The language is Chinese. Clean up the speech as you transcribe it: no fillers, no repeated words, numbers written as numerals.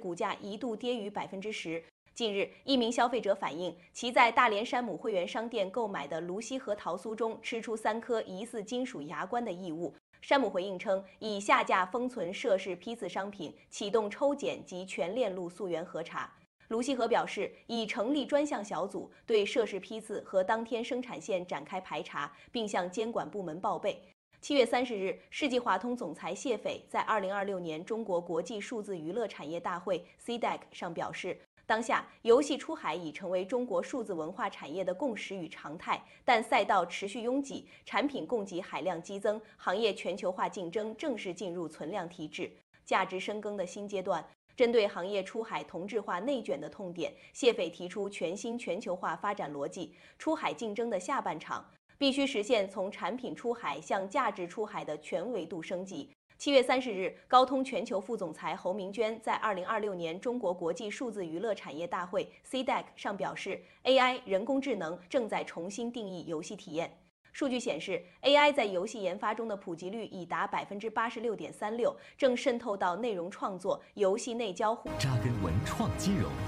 股价一度跌逾10%。近日，一名消费者反映，其在大连山姆会员商店购买的芦烯核桃酥中吃出3颗疑似金属牙冠的异物。山姆回应称，已下架封存涉事批次商品，启动抽检及全链路溯源核查。芦烯核表示，已成立专项小组，对涉事批次和当天生产线展开排查，并向监管部门报备。7月30日，世纪华通总裁谢斐在2026年中国国际数字娱乐产业大会 CDAC 上表示，当下游戏出海已成为中国数字文化产业的共识与常态，但赛道持续拥挤，产品供给海量激增，行业全球化竞争正式进入存量体制、价值深耕的新阶段。针对行业出海同质化内卷的痛点，谢斐提出全新全球化发展逻辑，出海竞争的下半场必须实现从产品出海向价值出海的全维度升级。7月30日，高通全球副总裁侯明娟在2026年中国国际数字娱乐产业大会 CDAC 上表示 ，AI 人工智能正在重新定义游戏体验。数据显示 ，AI 在游戏研发中的普及率已达86.36%，正渗透到内容创作、游戏内交互。 扎根文创金融。